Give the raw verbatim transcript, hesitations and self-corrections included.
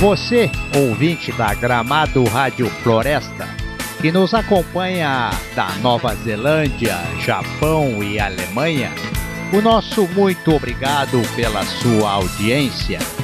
Você, ouvinte da Gramado Rádio Floresta, que nos acompanha da Nova Zelândia, Japão e Alemanha, o nosso muito obrigado pela sua audiência.